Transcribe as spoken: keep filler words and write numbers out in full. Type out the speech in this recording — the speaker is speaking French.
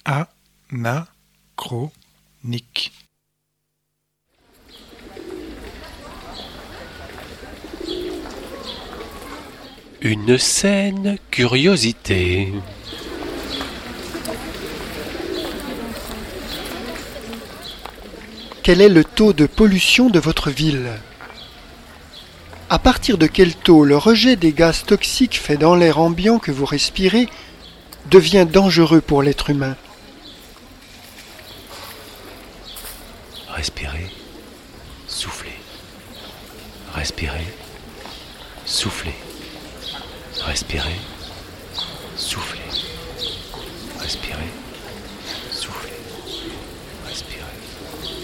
Anachronique. Une saine curiosité. Quel est le taux de pollution de votre ville? À partir de quel taux le rejet des gaz toxiques fait dans l'air ambiant que vous respirez devient dangereux pour l'être humain? Respirez, soufflez. Respirez, soufflez. Respirez, soufflez. Respirez, soufflez. Respirez.